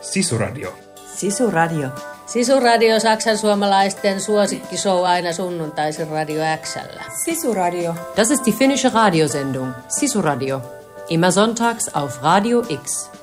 Sisuradio. Sisuradio. Sisuradio, saksan suomalaisten suosikkishow aina sunnuntaisin Radio X:llä. Sisuradio. Das ist die finnische Radiosendung Sisuradio. Immer sonntags auf Radio X.